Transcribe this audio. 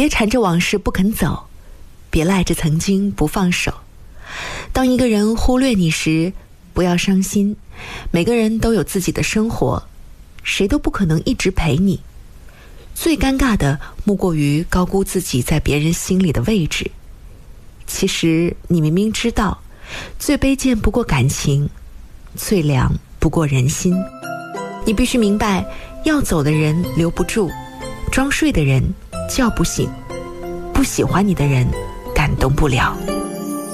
别缠着往事不肯走，别赖着曾经不放手。当一个人忽略你时，不要伤心，每个人都有自己的生活，谁都不可能一直陪你。最尴尬的莫过于高估自己在别人心里的位置。其实你明明知道，最卑贱不过感情，最凉不过人心。你必须明白，要走的人留不住，装睡的人叫不醒，不喜欢你的人感动不了。